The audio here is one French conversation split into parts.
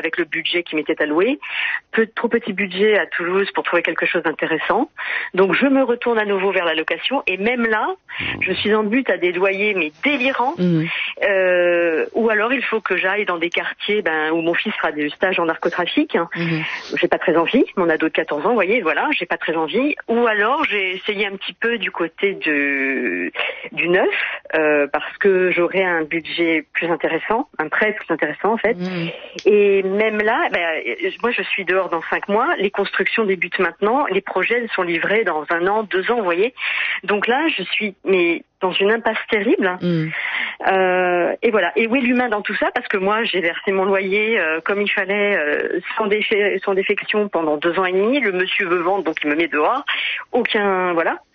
avec le budget qui m'était alloué. Trop petit budget à Toulouse pour trouver quelque chose d'intéressant. Donc je me retourne à nouveau vers la location et même là, je suis en but à des loyers mais délirants. Ou alors il faut que j'aille dans des quartiers où mon fils fera des stages en narcotrafic. J'ai pas très envie. Mon ado de 14 ans, vous voyez, voilà, j'ai pas très envie. Ou alors j'ai essayé un petit peu du côté du neuf parce que j'aurais un budget plus intéressant, un prêt plus intéressant en fait. Et même là, moi je suis dehors dans 5 mois. Les constructions débutent maintenant. Les projets sont livrés dans 1 an, 2 ans, vous voyez. Donc là, je suis dans une impasse terrible. Et voilà. Et où est l'humain dans tout ça? Parce que moi, j'ai versé mon loyer comme il fallait, sans défection pendant 2 ans et demi. Le monsieur veut vendre, donc il me met dehors. Aucun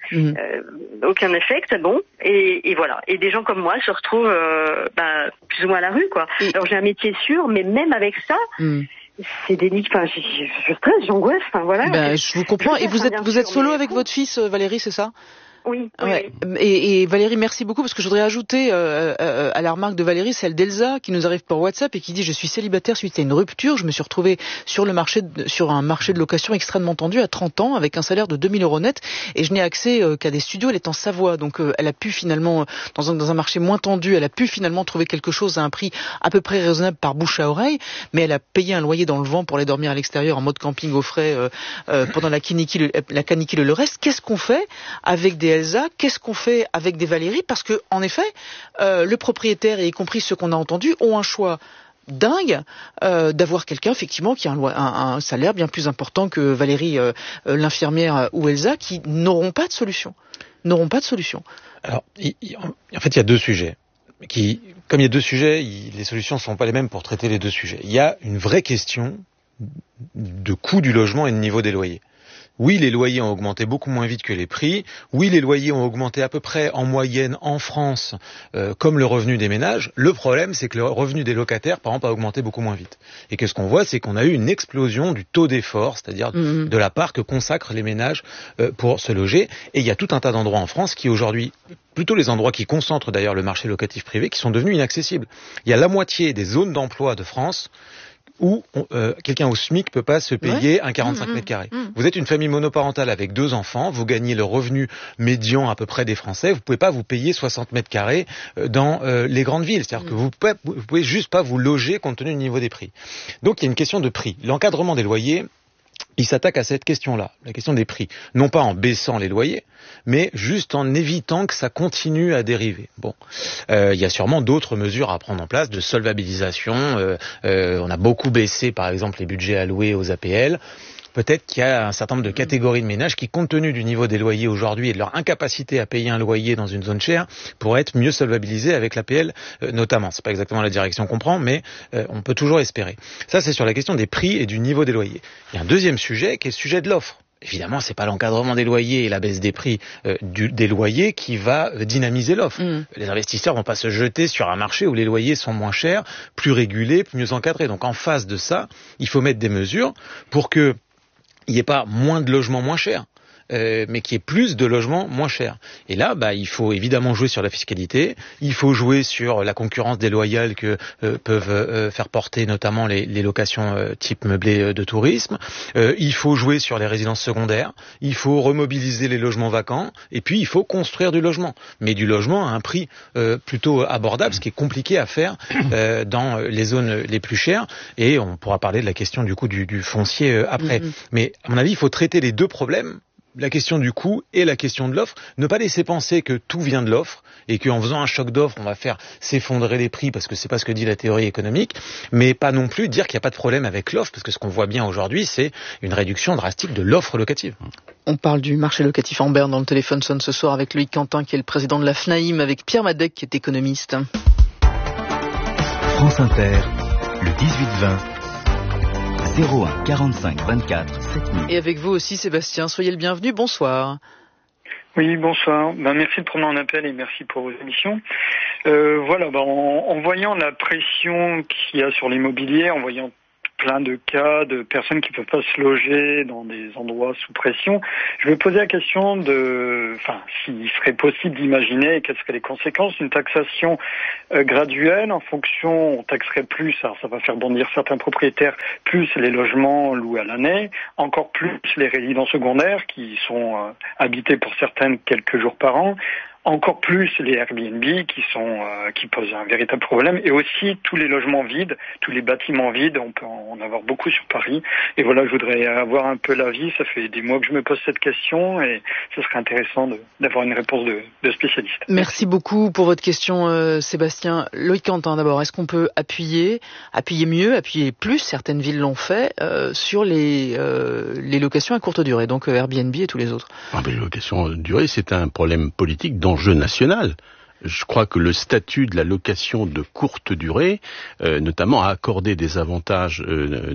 effect, bon. Et voilà. Et des gens comme moi se retrouvent plus ou moins à la rue, quoi. Alors j'ai un métier sûr, mais même avec ça. C'est délicat. Enfin, je stresse, j'angoisse. Enfin voilà. Je vous comprends. Et vous êtes solo avec votre fils, Valérie, c'est ça? Oui. Et Valérie, merci beaucoup, parce que je voudrais ajouter à la remarque de Valérie, celle d'Elsa qui nous arrive par WhatsApp et qui dit: je suis célibataire suite à une rupture, je me suis retrouvée sur un marché de location extrêmement tendu à 30 ans avec un salaire de 2000 € net et je n'ai accès qu'à des studios. Elle est en Savoie, donc elle a pu finalement, dans un marché moins tendu, elle a pu finalement trouver quelque chose à un prix à peu près raisonnable par bouche à oreille, mais elle a payé un loyer dans le vent pour aller dormir à l'extérieur en mode camping au frais pendant la canicule et le reste. Qu'est-ce qu'on fait avec des Elsa? Qu'est-ce qu'on fait avec des Valérie? Parce que, en effet, le propriétaire, et y compris ceux qu'on a entendus, ont un choix dingue d'avoir quelqu'un effectivement qui a un salaire bien plus important que Valérie, l'infirmière, ou Elsa, qui n'auront pas de solution. Alors, en fait, il y a 2 sujets. Comme il y a 2 sujets, les solutions ne sont pas les mêmes pour traiter les 2 sujets. Il y a une vraie question de coût du logement et de niveau des loyers. Oui, les loyers ont augmenté beaucoup moins vite que les prix. Oui, les loyers ont augmenté à peu près en moyenne en France, comme le revenu des ménages. Le problème, c'est que le revenu des locataires, par exemple, a augmenté beaucoup moins vite. Et qu'est-ce qu'on voit, c'est qu'on a eu une explosion du taux d'effort, c'est-à-dire de la part que consacrent les ménages pour se loger. Et il y a tout un tas d'endroits en France qui aujourd'hui, plutôt les endroits qui concentrent d'ailleurs le marché locatif privé, qui sont devenus inaccessibles. Il y a la moitié des zones d'emploi de France où quelqu'un au SMIC peut pas se payer un 45 mètres carrés. Vous êtes une famille monoparentale avec 2 enfants, vous gagnez le revenu médian à peu près des Français, vous pouvez pas vous payer 60 mètres carrés dans les grandes villes. C'est-à-dire que vous pouvez juste pas vous loger compte tenu du niveau des prix. Donc il y a une question de prix. L'encadrement des loyers, il s'attaque à cette question-là, la question des prix. Non pas en baissant les loyers, mais juste en évitant que ça continue à dériver. Bon, il y a sûrement d'autres mesures à prendre en place, de solvabilisation. On a beaucoup baissé, par exemple, les budgets alloués aux APL. Peut-être qu'il y a un certain nombre de catégories de ménages qui, compte tenu du niveau des loyers aujourd'hui et de leur incapacité à payer un loyer dans une zone chère, pourraient être mieux solvabilisés avec l'APL, notamment. C'est pas exactement la direction qu'on prend, mais on peut toujours espérer. Ça, c'est sur la question des prix et du niveau des loyers. Il y a un deuxième sujet qui est le sujet de l'offre. Évidemment, c'est pas l'encadrement des loyers et la baisse des prix des loyers qui va dynamiser l'offre. Les investisseurs vont pas se jeter sur un marché où les loyers sont moins chers, plus régulés, mieux encadrés. Donc, en face de ça, il faut mettre des mesures pour que il n'y ait pas moins de logements moins chers, mais qu'il y ait plus de logements moins chers. Et là, il faut évidemment jouer sur la fiscalité, il faut jouer sur la concurrence déloyale que peuvent faire porter notamment les locations type meublé de tourisme, il faut jouer sur les résidences secondaires, il faut remobiliser les logements vacants, et puis il faut construire du logement, mais du logement à un prix plutôt abordable, ce qui est compliqué à faire dans les zones les plus chères, et on pourra parler de la question du coût du foncier après. Mais à mon avis, il faut traiter les 2 problèmes, la question du coût et la question de l'offre. Ne pas laisser penser que tout vient de l'offre et qu'en faisant un choc d'offre, on va faire s'effondrer les prix parce que c'est pas ce que dit la théorie économique, mais pas non plus dire qu'il n'y a pas de problème avec l'offre, parce que ce qu'on voit bien aujourd'hui, c'est une réduction drastique de l'offre locative. On parle du marché locatif en Berne dans le téléphone sonne ce soir avec Loïc Quentin qui est le président de la FNAIM, avec Pierre Madec qui est économiste. France Inter, le 18-20. 01 45 24 7000. Et avec vous aussi Sébastien, soyez le bienvenu, bonsoir. Oui, bonsoir. Merci de prendre un appel et merci pour vos émissions. En voyant la pression qu'il y a sur l'immobilier, en voyant plein de cas de personnes qui peuvent pas se loger dans des endroits sous pression. Je vais poser la question s'il serait possible d'imaginer quelles seraient les conséquences d'une taxation graduelle en fonction, on taxerait plus, alors ça va faire bondir certains propriétaires, plus les logements loués à l'année, encore plus les résidences secondaires qui sont habités pour certaines quelques jours par an, encore plus les Airbnb qui posent un véritable problème, et aussi tous les logements vides, tous les bâtiments vides, on peut en avoir beaucoup sur Paris. Et voilà, je voudrais avoir un peu l'avis, ça fait des mois que je me pose cette question et ce serait intéressant d'avoir une réponse de spécialiste. Merci beaucoup pour votre question, Sébastien. Loïc Quentin, d'abord, est-ce qu'on peut appuyer mieux, appuyer plus, certaines villes l'ont fait, sur les locations à courte durée, donc Airbnb et tous les autres? Les locations à durée, c'est un problème politique d'enjeu national. Je crois que le statut de la location de courte durée, notamment a accordé des avantages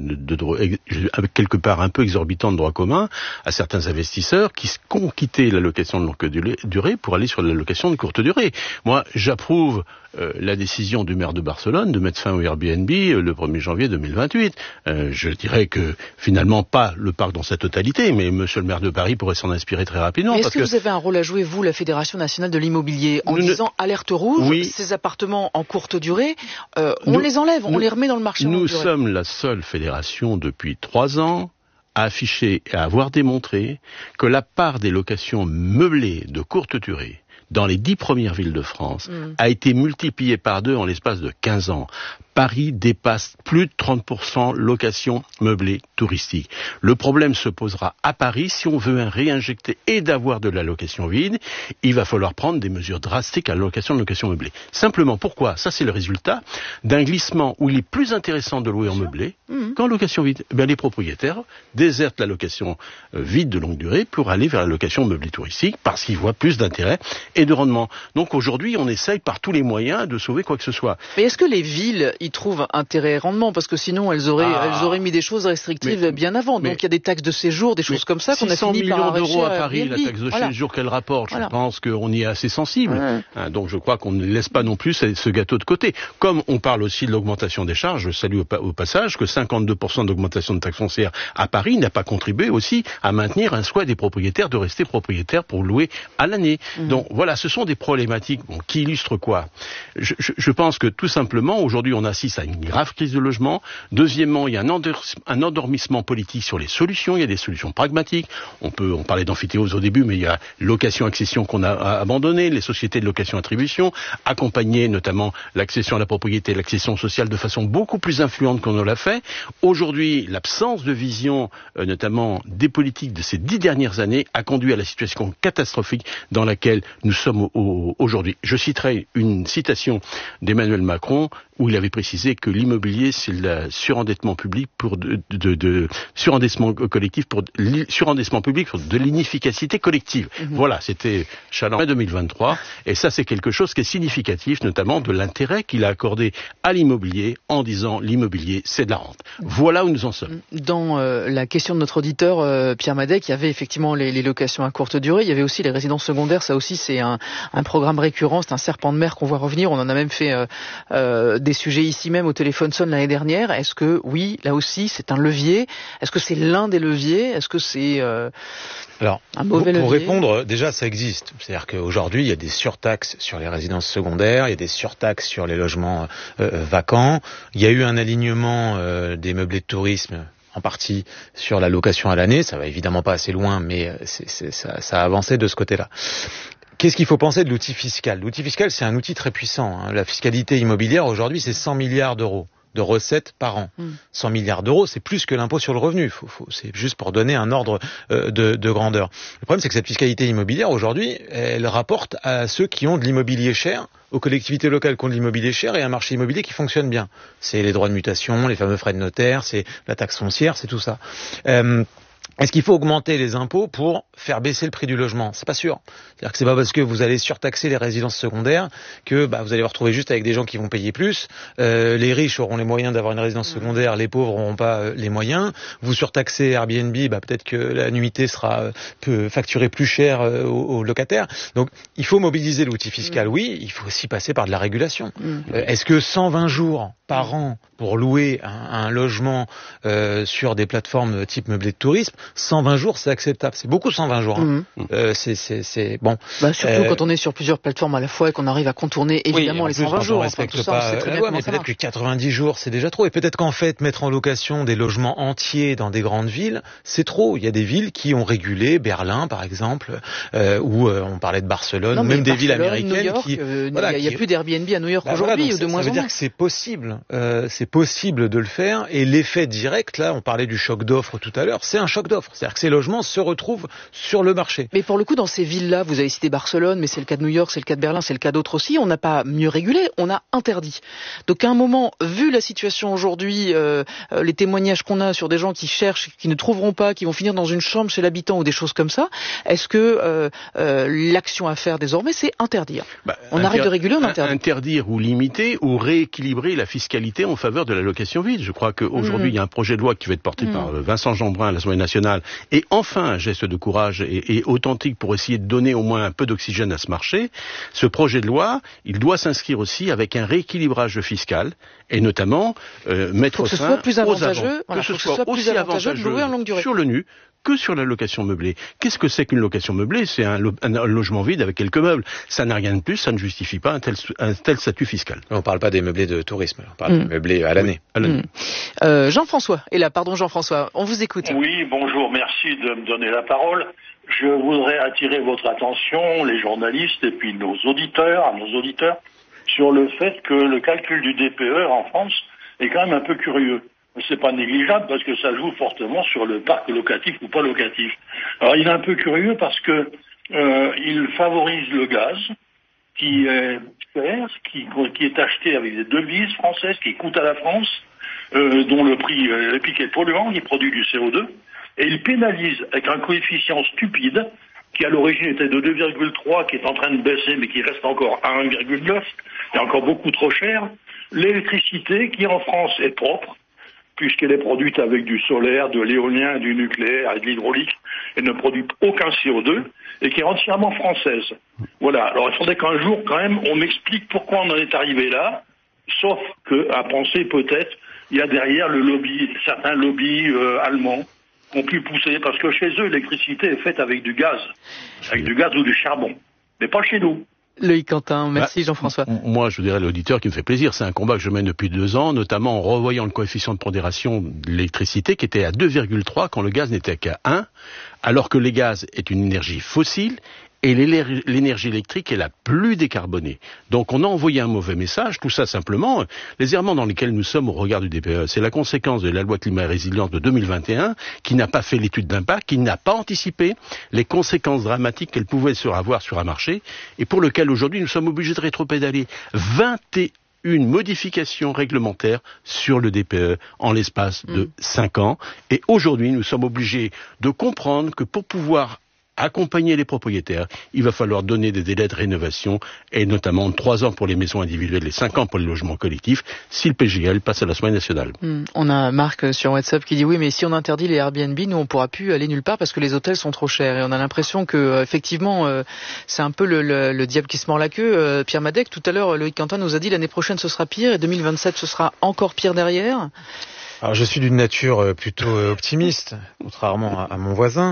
avec quelque part un peu exorbitants de droit commun à certains investisseurs qui ont quitté la location de longue durée pour aller sur la location de courte durée. Moi, j'approuve la décision du maire de Barcelone de mettre fin au Airbnb le 1er janvier 2028. Je dirais que finalement pas le parc dans sa totalité, mais monsieur le maire de Paris pourrait s'en inspirer très rapidement. Mais est-ce que vous avez un rôle à jouer, vous, la Fédération nationale de l'immobilier, en disant alerte rouge, oui, ces appartements en courte durée, on les enlève, on les remet dans le marché en longue durée. Nous sommes la seule fédération depuis 3 ans à afficher et à avoir démontré que la part des locations meublées de courte durée dans les 10 premières villes de France a été multipliée par 2 en l'espace de 15 ans. Paris dépasse plus de 30% location meublée touristique. Le problème se posera à Paris si on veut réinjecter et d'avoir de la location vide. Il va falloir prendre des mesures drastiques à la location meublée. Simplement, pourquoi? Ça, c'est le résultat d'un glissement où il est plus intéressant de louer en meublé qu'en location vide. Les propriétaires désertent la location vide de longue durée pour aller vers la location meublée touristique parce qu'ils voient plus d'intérêt et de rendement. Donc aujourd'hui, on essaye par tous les moyens de sauver quoi que ce soit. Mais est-ce que les villes y trouvent intérêt et rendement? Parce que sinon, elles auraient mis des choses restrictives bien avant. Donc il y a des taxes de séjour, des choses comme ça qu'on a fini par arracher. 600 millions d'euros à Paris, la taxe de séjour qu'elle rapporte, je pense qu'on y est assez sensible. Donc je crois qu'on ne laisse pas non plus ce gâteau de côté. Comme on parle aussi de l'augmentation des charges, je salue au passage que 52% d'augmentation de taxes foncières à Paris n'a pas contribué aussi à maintenir un souhait des propriétaires de rester propriétaires pour louer à l'année. Donc voilà, ce sont des problématiques qui illustrent quoi? Je pense que tout simplement, aujourd'hui, on assiste à une grave crise de logement. Deuxièmement, il y a un endormissement politique sur les solutions. Il y a des solutions pragmatiques. On parlait d'amphithéose au début, mais il y a location-accession qu'on a abandonné, les sociétés de location-attribution, accompagner notamment l'accession à la propriété, l'accession sociale de façon beaucoup plus influente qu'on ne l'a fait. Aujourd'hui, l'absence de vision, notamment des politiques de ces 10 dernières années, a conduit à la situation catastrophique dans laquelle nous sommes aujourd'hui. Je citerai une citation d'Emmanuel Macron où il avait précisé que l'immobilier, c'est le surendettement public surendettement public pour de l'inefficacité collective. Voilà, c'était Chaland en 2023, et ça c'est quelque chose qui est significatif, notamment de l'intérêt qu'il a accordé à l'immobilier en disant l'immobilier c'est de la rente. Voilà où nous en sommes. Dans la question de notre auditeur Pierre Madec, il y avait effectivement les locations à courte durée, il y avait aussi les résidences secondaires, ça aussi c'est un programme récurrent, c'est un serpent de mer qu'on voit revenir, on en a même fait des sujets ici même au téléphone sonne l'année dernière. Est-ce que, oui, là aussi, c'est un levier? Est-ce que c'est l'un des leviers? Est-ce que c'est un mauvais levier? Pour répondre, déjà, ça existe. C'est-à-dire qu'aujourd'hui, il y a des surtaxes sur les résidences secondaires, il y a des surtaxes sur les logements vacants. Il y a eu un alignement des meublés de tourisme en partie sur la location à l'année. Ça va évidemment pas assez loin, mais ça a avancé de ce côté-là. Qu'est-ce qu'il faut penser de l'outil fiscal? L'outil fiscal, c'est un outil très puissant. La fiscalité immobilière, aujourd'hui, c'est 100 milliards d'euros de recettes par an. 100 milliards d'euros, c'est plus que l'impôt sur le revenu. C'est juste pour donner un ordre de grandeur. Le problème, c'est que cette fiscalité immobilière, aujourd'hui, elle rapporte à ceux qui ont de l'immobilier cher, aux collectivités locales qui ont de l'immobilier cher et un marché immobilier qui fonctionne bien. C'est les droits de mutation, les fameux frais de notaire, c'est la taxe foncière, c'est tout ça. Est-ce qu'il faut augmenter les impôts pour faire baisser le prix du logement. C'est pas sûr. C'est-à-dire que c'est pas parce que vous allez surtaxer les résidences secondaires que vous allez vous retrouver juste avec des gens qui vont payer plus. Les riches auront les moyens d'avoir une résidence secondaire, les pauvres n'auront pas les moyens. Vous surtaxez Airbnb, peut-être que la nuitée peut facturer plus cher aux locataires. Donc il faut mobiliser l'outil fiscal, oui, il faut aussi passer par de la régulation. Est-ce que 120 jours par an pour louer un logement sur des plateformes type meublé de tourisme, 120 jours c'est acceptable. C'est beaucoup 120 jours. C'est bon. Surtout quand on est sur plusieurs plateformes à la fois et qu'on arrive à contourner évidemment les 120 jours. On respecte pas la loi, mais peut-être que 90 jours c'est déjà trop. Et peut-être qu'en fait mettre en location des logements entiers dans des grandes villes, c'est trop. Il y a des villes qui ont régulé, Berlin par exemple, où on parlait de Barcelone, ou même des villes américaines New York, il n'y a plus d'Airbnb à New York aujourd'hui, ou de moins en moins. Ça veut dire que c'est possible. C'est possible de le faire, et l'effet direct, là, on parlait du choc d'offres tout à l'heure, c'est un choc d'offres. C'est-à-dire que ces logements se retrouvent sur le marché. Mais pour le coup, dans ces villes-là, vous avez cité Barcelone, mais c'est le cas de New York, c'est le cas de Berlin, c'est le cas d'autres aussi, on n'a pas mieux régulé, on a interdit. Donc à un moment, vu la situation aujourd'hui, les témoignages qu'on a sur des gens qui cherchent, qui ne trouveront pas, qui vont finir dans une chambre chez l'habitant ou des choses comme ça, est-ce que l'action à faire désormais, c'est interdire? On arrête de réguler, on interdit. Interdire ou limiter ou rééquilibrer la fiscalité en faveur de la location vide. Je crois qu'aujourd'hui, il y a un projet de loi qui va être porté par Vincent Jeanbrun à l'Assemblée nationale, et enfin un geste de courage et authentique pour essayer de donner au moins un peu d'oxygène à ce marché. Ce projet de loi, il doit s'inscrire aussi avec un rééquilibrage fiscal, et notamment mettre fin aux avants. Que ce soit plus avantageux de louer en longue durée sur le nu que sur la location meublée. Qu'est-ce que c'est qu'une location meublée? C'est un logement vide avec quelques meubles. Ça n'a rien de plus, ça ne justifie pas un tel statut fiscal. On ne parle pas des meublés de tourisme, on parle des meublés à l'année. Jean-François est là, pardon Jean-François, on vous écoute. Oui, bonjour, merci de me donner la parole. Je voudrais attirer votre attention, les journalistes et puis nos auditeurs, sur le fait que le calcul du DPE en France est quand même un peu curieux. C'est pas négligeable parce que ça joue fortement sur le parc locatif ou pas locatif. Alors il est un peu curieux parce que il favorise le gaz qui est cher, qui est acheté avec des devises françaises, qui coûtent à la France, dont le prix est polluant, qui produit du CO2, et il pénalise avec un coefficient stupide qui à l'origine était de 2,3, qui est en train de baisser mais qui reste encore à 1,9, et encore beaucoup trop cher, l'électricité qui en France est propre, puisqu'elle est produite avec du solaire, de l'éolien, du nucléaire et de l'hydraulique, et ne produit aucun CO2, et qui est entièrement française. Voilà. Alors il faudrait qu'un jour, quand même, on m'explique pourquoi on en est arrivé là, sauf qu'à penser peut-être, il y a derrière le lobby, certains lobbies allemands, qui ont pu pousser, parce que chez eux, l'électricité est faite avec du gaz ou du charbon, mais pas chez nous. Loïc Quentin, merci Jean-François. Moi, je dirais à l'auditeur qui me fait plaisir, c'est un combat que je mène depuis 2 ans, notamment en revoyant le coefficient de pondération de l'électricité qui était à 2,3 quand le gaz n'était qu'à 1, alors que le gaz est une énergie fossile et l'énergie électrique est la plus décarbonée. Donc on a envoyé un mauvais message, tout ça simplement. Les errements dans lesquels nous sommes au regard du DPE, c'est la conséquence de la loi climat et résilience de 2021, qui n'a pas fait l'étude d'impact, qui n'a pas anticipé les conséquences dramatiques qu'elle pouvait avoir sur un marché, et pour lequel aujourd'hui nous sommes obligés de rétropédaler 21 modifications réglementaires sur le DPE en l'espace de 5 ans. Et aujourd'hui, nous sommes obligés de comprendre que pour pouvoir accompagner les propriétaires, il va falloir donner des délais de rénovation, et notamment 3 ans pour les maisons individuelles et 5 ans pour les logements collectifs, si le PGL passe à l'Assemblée nationale. On a Marc sur WhatsApp qui dit oui, mais si on interdit les Airbnb, nous on pourra plus aller nulle part parce que les hôtels sont trop chers. Et on a l'impression que effectivement, c'est un peu le diable qui se mord la queue. Pierre Madec, tout à l'heure, Loïc Quentin nous a dit l'année prochaine ce sera pire et 2027 ce sera encore pire derrière. Alors je suis d'une nature plutôt optimiste, contrairement à mon voisin.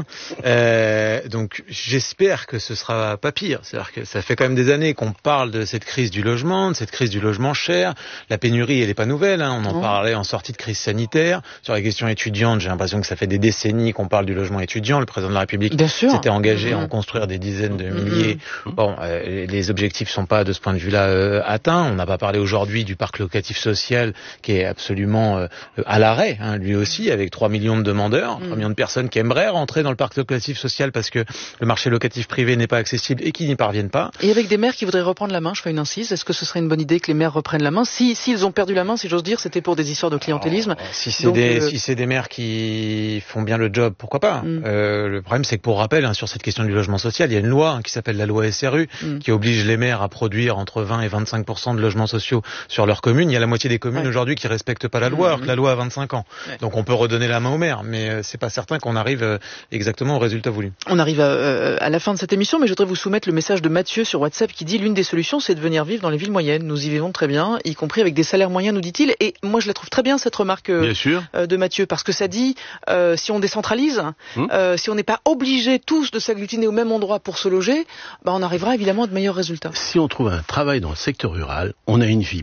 Donc j'espère que ce sera pas pire. C'est-à-dire que ça fait quand même des années qu'on parle de cette crise du logement, de cette crise du logement cher. La pénurie, elle est pas nouvelle. On en parlait en sortie de crise sanitaire. Sur la question étudiante, j'ai l'impression que ça fait des décennies qu'on parle du logement étudiant. Le président de la République s'était engagé à en construire des dizaines de milliers. Bon, les objectifs sont pas de ce point de vue-là atteints. On n'a pas parlé aujourd'hui du parc locatif social qui est absolument à l'arrêt, lui aussi, avec 3 millions de demandeurs, 3 millions de personnes qui aimeraient rentrer dans le parc locatif social parce que le marché locatif privé n'est pas accessible et qui n'y parviennent pas. Et avec des maires qui voudraient reprendre la main, je fais une incise, est-ce que ce serait une bonne idée que les maires reprennent la main? S'ils ont perdu la main, si j'ose dire, c'était pour des histoires de clientélisme. Si c'est des maires qui font bien le job, pourquoi pas. Le problème, c'est que pour rappel, sur cette question du logement social, il y a une loi qui s'appelle la loi SRU, qui oblige les maires à produire entre 20 et 25% de logements sociaux sur leur commune. Il y a la moitié des communes aujourd'hui qui respectent pas la loi, alors que la loi a 25 ans. Donc on peut redonner la main aux maires, mais c'est pas certain qu'on arrive exactement au résultat voulu. On arrive à la fin de cette émission, mais je voudrais vous soumettre le message de Mathieu sur WhatsApp qui dit: l'une des solutions, c'est de venir vivre dans les villes moyennes. Nous y vivons très bien, y compris avec des salaires moyens, nous dit-il. Et moi, je la trouve très bien, cette remarque de Mathieu, parce que ça dit, si on décentralise, si on n'est pas obligé tous de s'agglutiner au même endroit pour se loger, on arrivera évidemment à de meilleurs résultats. Si on trouve un travail dans le secteur rural, on a une vie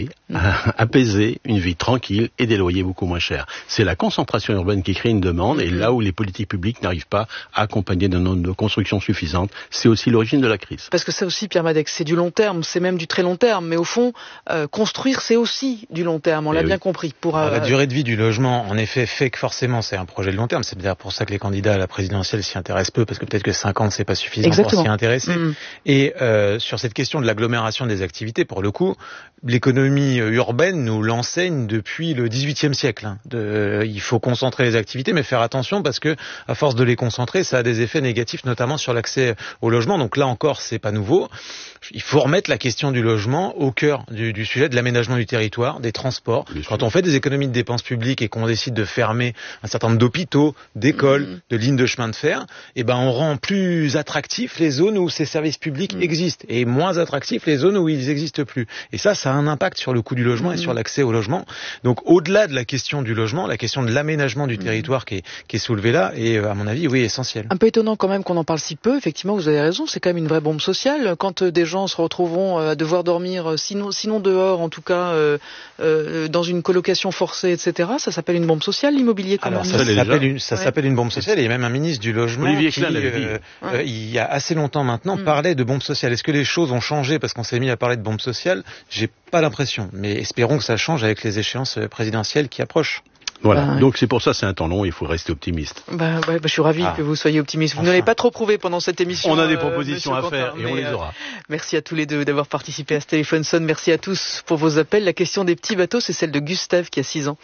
apaisée, une vie tranquille et des loyers beaucoup moins chers. C'est la concentration urbaine qui crée une demande, et là où les politiques publiques n'arrivent pas à accompagner d'un nombre de constructions suffisantes, c'est aussi l'origine de la crise. Parce que ça aussi, Pierre Madec, c'est du long terme, c'est même du très long terme, mais au fond, construire, c'est aussi du long terme, on l'a bien compris. La durée de vie du logement, en effet, fait que forcément c'est un projet de long terme. C'est d'ailleurs pour ça que les candidats à la présidentielle s'y intéressent peu, parce que peut-être que 5 ans c'est pas suffisant pour s'y intéresser. Et sur cette question de l'agglomération des activités, pour le coup, l'économie urbaine nous l'enseigne depuis le XVIIIe siècle. Il faut concentrer les activités, mais faire attention, parce que à force de les concentrer, ça a des effets négatifs, notamment sur l'accès au logement. Donc là encore, c'est pas nouveau. Il faut remettre la question du logement au cœur du sujet de l'aménagement du territoire, des transports. Quand on fait des économies de dépenses publiques et qu'on décide de fermer un certain nombre d'hôpitaux, d'écoles, de lignes de chemin de fer, on rend plus attractifs les zones où ces services publics existent et moins attractifs les zones où ils n'existent plus. Et ça a un impact sur le coût du logement et sur l'accès au logement. Donc au-delà de la question du logement, la question de l'aménagement du territoire qui est soulevée là est, à mon avis, essentielle. Un peu étonnant quand même qu'on en parle si peu. Effectivement, vous avez raison, c'est quand même une vraie bombe sociale. Quand des gens se retrouveront à devoir dormir, sinon dehors, en tout cas dans une colocation forcée, etc., ça s'appelle une bombe sociale, l'immobilier quand même. Ça s'appelle une bombe sociale, et il y a même un ministre du logement qui, il y a assez longtemps maintenant, parlait de bombe sociale. Est-ce que les choses ont changé parce qu'on s'est mis à parler de bombe sociale? J'ai pas l'impression, mais espérons que ça change avec les échéances présidentielles qui approchent. Voilà, donc c'est pour ça, c'est un temps long, il faut rester optimiste. Je suis ravi que vous soyez optimiste. Vous ne l'avez pas trop prouvé pendant cette émission. On a des propositions à faire et on les aura. Merci à tous les deux d'avoir participé à ce téléphone sonne. Merci à tous pour vos appels. La question des petits bateaux, c'est celle de Gustave qui a 6 ans.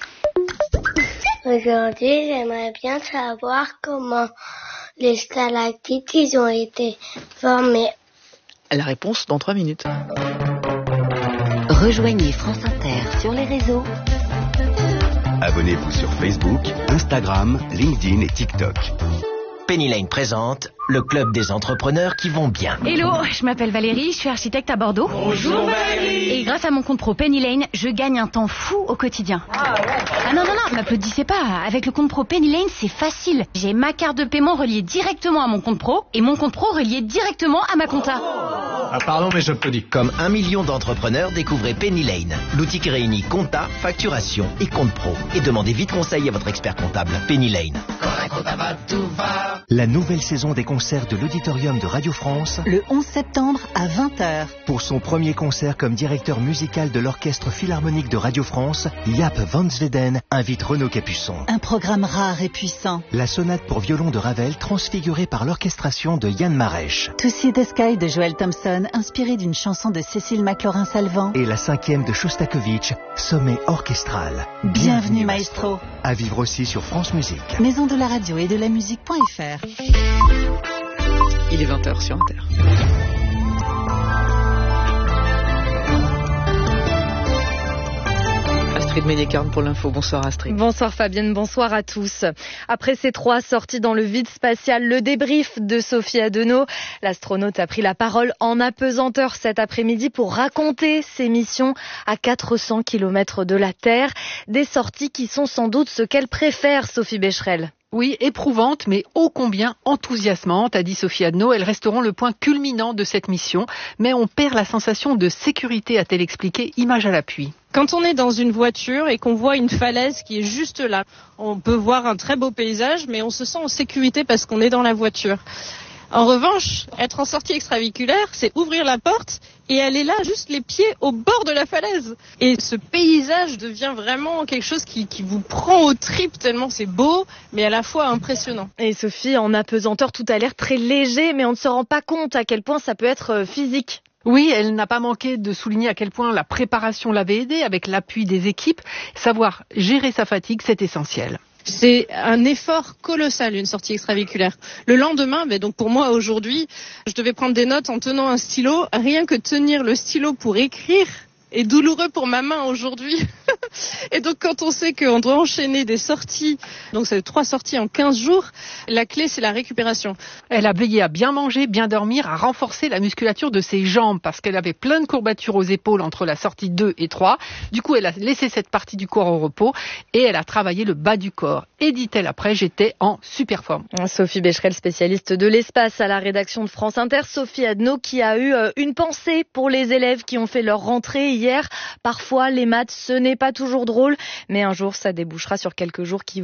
Aujourd'hui, j'aimerais bien savoir comment les stalactites ils ont été formés. La réponse dans 3 minutes. Rejoignez France Inter sur les réseaux. Abonnez-vous sur Facebook, Instagram, LinkedIn et TikTok. Penny Lane présente le club des entrepreneurs qui vont bien. Hello, je m'appelle Valérie, je suis architecte à Bordeaux. Bonjour Valérie. Et grâce à mon compte pro Penny Lane, je gagne un temps fou au quotidien. Ah non, m'applaudissez pas. Avec le compte pro Penny Lane, c'est facile. J'ai ma carte de paiement reliée directement à mon compte pro et mon compte pro relié directement à ma compta. Ah pardon, mais j'applaudis. Comme 1 million d'entrepreneurs, découvrez Penny Lane, l'outil qui réunit compta, facturation et compte pro. Et demandez vite conseil à votre expert comptable. Penny Lane. Quand un comptable va, tout va. La nouvelle saison des concerts de l'Auditorium de Radio France, le 11 septembre à 20h. Pour son premier concert comme directeur musical de l'Orchestre Philharmonique de Radio France, Jaap van Zweden invite Renaud Capuçon. Un programme rare et puissant. La sonate pour violon de Ravel transfigurée par l'orchestration de Yann Marèche. To See the Sky de Joel Thompson, inspiré d'une chanson de Cécile McLaurin-Salvant. Et la 5e de Shostakovich, Sommet orchestral. Bienvenue maestro. À vivre aussi sur France Musique. Maison de la radio et de la musique.fr. Il est 20h sur Inter. Astrid Ménier-Carne pour l'info. Bonsoir Astrid. Bonsoir Fabienne, bonsoir à tous. Après ces 3 sorties dans le vide spatial, le débrief de Sophie Adenau, l'astronaute a pris la parole en apesanteur cet après-midi pour raconter ses missions à 400 km de la Terre. Des sorties qui sont sans doute ce qu'elle préfère, Sophie Becherel. Oui, éprouvantes, mais ô combien enthousiasmantes, a dit Sophie Adenau. Elles resteront le point culminant de cette mission. Mais on perd la sensation de sécurité, a-t-elle expliqué, image à l'appui. Quand on est dans une voiture et qu'on voit une falaise qui est juste là, on peut voir un très beau paysage, mais on se sent en sécurité parce qu'on est dans la voiture. En revanche, être en sortie extraviculaire, c'est ouvrir la porte et elle est là, juste les pieds au bord de la falaise. Et ce paysage devient vraiment quelque chose qui vous prend aux tripes tellement c'est beau, mais à la fois impressionnant. Et Sophie, en apesanteur, tout a l'air très léger, mais on ne se rend pas compte à quel point ça peut être physique. Oui, elle n'a pas manqué de souligner à quel point la préparation l'avait aidée avec l'appui des équipes. Savoir gérer sa fatigue, c'est essentiel. C'est un effort colossal, une sortie extraviculaire. Le lendemain, donc pour moi aujourd'hui, je devais prendre des notes en tenant un stylo. Rien que tenir le stylo pour écrire est douloureux pour ma main aujourd'hui. Et donc quand on sait qu'on doit enchaîner des sorties, donc c'est 3 sorties en 15 jours, la clé c'est la récupération. Elle a veillé à bien manger, bien dormir, à renforcer la musculature de ses jambes parce qu'elle avait plein de courbatures aux épaules entre la sortie 2 et 3. Du coup, elle a laissé cette partie du corps au repos et elle a travaillé le bas du corps. Et dit-elle après, j'étais en super forme. Sophie Becherel, spécialiste de l'espace à la rédaction de France Inter. Sophie Adno qui a eu une pensée pour les élèves qui ont fait leur rentrée hier. Parfois, les maths, ce n'est pas toujours drôle, mais un jour, ça débouchera sur quelque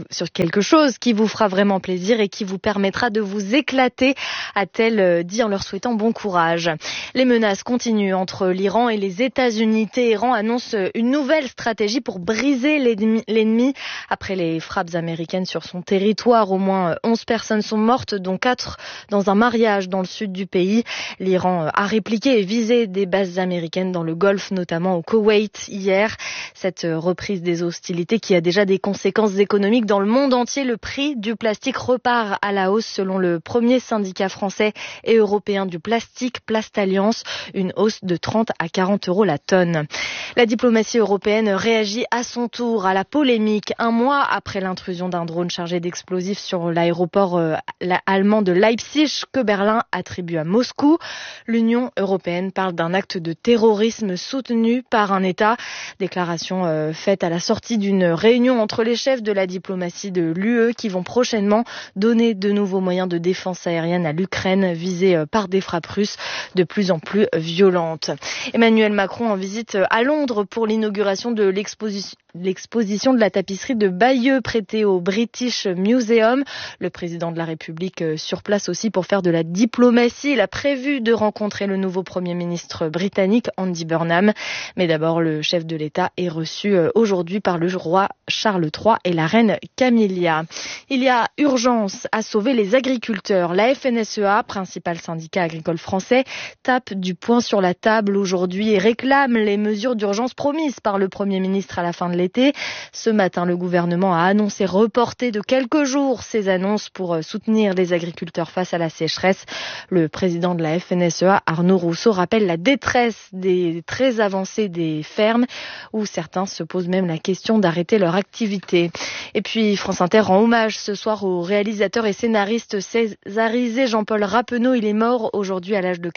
chose qui vous fera vraiment plaisir et qui vous permettra de vous éclater, a-t-elle dit en leur souhaitant bon courage. Les menaces continuent entre l'Iran et les États-Unis. Téhéran annonce une nouvelle stratégie pour briser l'ennemi. Après les frappes américaines sur son territoire, au moins 11 personnes sont mortes, dont 4 dans un mariage dans le sud du pays. L'Iran a répliqué et visé des bases américaines dans le Golfe, notamment au Koweït hier. Cette reprise des hostilités qui a déjà des conséquences économiques dans le monde entier. Le prix du plastique repart à la hausse selon le premier syndicat français et européen du plastique, Plastalliance, une hausse de 30 à 40 € la tonne. La diplomatie européenne réagit à son tour à la polémique un mois après l'intrusion d'un drone chargé d'explosifs sur l'aéroport allemand de Leipzig que Berlin attribue à Moscou. L'Union européenne parle d'un acte de terrorisme soutenu par un État. Déclaration faite à la sortie d'une réunion entre les chefs de la diplomatie de l'UE qui vont prochainement donner de nouveaux moyens de défense aérienne à l'Ukraine visée par des frappes russes de plus en plus violentes. Emmanuel Macron en visite à Londres pour l'inauguration de l'exposition de la tapisserie de Bayeux prêtée au British Museum. Le président de la République sur place aussi pour faire de la diplomatie. Il a prévu de rencontrer le nouveau Premier ministre britannique Andy Burnham. Mais d'abord, le chef de l'État est reçu aujourd'hui par le roi Charles III et la reine Camilla. Il y a urgence à sauver les agriculteurs. La FNSEA, principal syndicat agricole français, tape du poing sur la table aujourd'hui et réclame les mesures d'urgence promises par le Premier ministre à la fin de l'été. Ce matin, le gouvernement a annoncé reporter de quelques jours ces annonces pour soutenir les agriculteurs face à la sécheresse. Le président de la FNSEA, Arnaud Rousseau, rappelle la détresse très avancée des fermes où certains se posent même la question d'arrêter leur activité. Et puis France Inter rend hommage ce soir au réalisateur et scénariste césarisé Jean-Paul Rappeneau. Il est mort aujourd'hui à l'âge de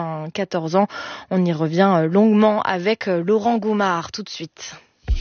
94 ans. On y revient longuement avec Laurent Goumard tout de suite.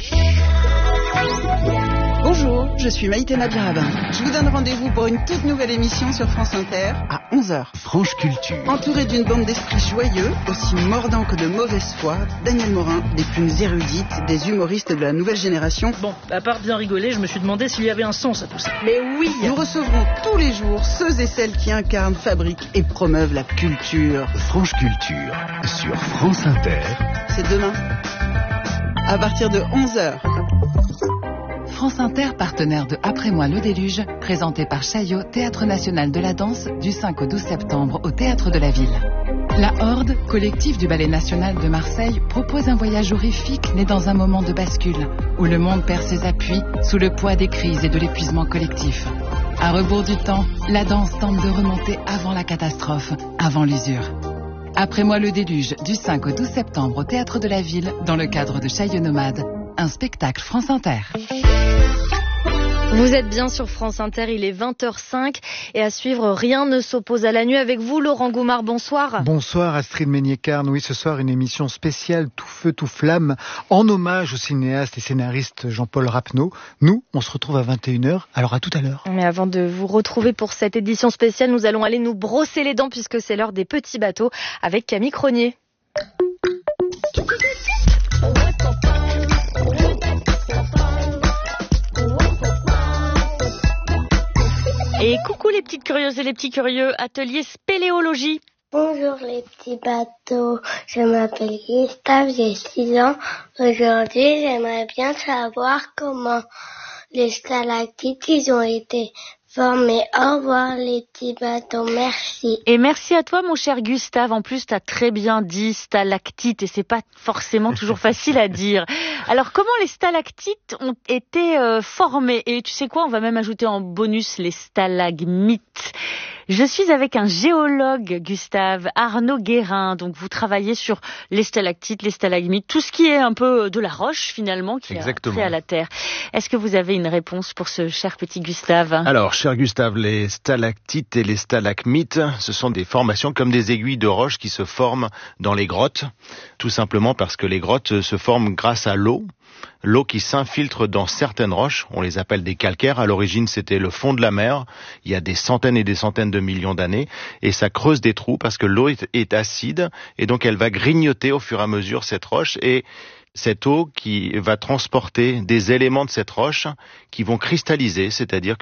Bonjour, je suis Maïté Nabirabin. Je vous donne rendez-vous pour une toute nouvelle émission sur France Inter à 11h. Franche Culture. Entouré d'une bande d'esprits joyeux, aussi mordants que de mauvaise foi, Daniel Morin, des plus érudites, des humoristes de la nouvelle génération. Bon, à part bien rigoler, je me suis demandé s'il y avait un sens à tout ça. Mais oui, nous recevrons tous les jours ceux et celles qui incarnent, fabriquent et promeuvent la culture. Franche Culture sur France Inter. C'est demain, à partir de 11h. France Inter, partenaire de Après moi le déluge, présenté par Chaillot, Théâtre National de la Danse, du 5 au 12 septembre au Théâtre de la Ville. La Horde, collectif du Ballet National de Marseille, propose un voyage horrifique né dans un moment de bascule, où le monde perd ses appuis sous le poids des crises et de l'épuisement collectif. À rebours du temps, la danse tente de remonter avant la catastrophe, avant l'usure. Après moi le déluge, du 5 au 12 septembre au Théâtre de la Ville, dans le cadre de Chaillot Nomade, un spectacle France Inter. Vous êtes bien sur France Inter, il est 20h05 et à suivre Rien ne s'oppose à la nuit avec vous, Laurent Goumard, bonsoir. Bonsoir Astrid Meignet-Carne, oui ce soir une émission spéciale tout feu tout flamme en hommage au cinéaste et scénariste Jean-Paul Rappeneau. Nous, on se retrouve à 21h, alors à tout à l'heure. Mais avant de vous retrouver pour cette édition spéciale, nous allons aller nous brosser les dents puisque c'est l'heure des petits bateaux avec Camille Cronier. Et coucou les petites curieuses et les petits curieux, atelier spéléologie. Bonjour les petits bateaux, je m'appelle Gustave, j'ai 6 ans. Aujourd'hui, j'aimerais bien savoir comment les stalactites ils ont été formés. Au revoir les petits bateaux, merci. Et merci à toi mon cher Gustave, en plus t'as très bien dit stalactites et c'est pas forcément toujours facile à dire. Alors comment les stalactites ont été formés? Et tu sais quoi, on va même ajouter en bonus les stalagmites. Je suis avec un géologue, Gustave, Arnaud Guérin. Donc vous travaillez sur les stalactites, les stalagmites, tout ce qui est un peu de la roche finalement qui a trait à la terre. Est-ce que vous avez une réponse pour ce cher petit Gustave? Alors, cher Gustave, les stalactites et les stalagmites, ce sont des formations comme des aiguilles de roche qui se forment dans les grottes, tout simplement parce que les grottes se forment grâce à l'eau. L'eau qui s'infiltre dans certaines roches, on les appelle des calcaires. À l'origine, c'était le fond de la mer, il y a des centaines et des centaines de millions d'années, et ça creuse des trous parce que l'eau est acide, et donc elle va grignoter au fur et à mesure cette roche, et cette eau qui va transporter des éléments de cette roche qui vont cristalliser, c'est-à-dire